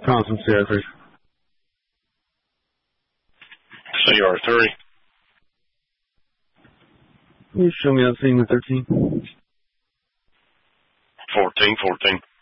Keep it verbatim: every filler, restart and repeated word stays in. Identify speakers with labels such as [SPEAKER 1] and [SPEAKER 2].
[SPEAKER 1] Thompson, C R three.
[SPEAKER 2] C R three.
[SPEAKER 1] Can you show me that scene with thirteen?
[SPEAKER 2] fourteen, fourteen.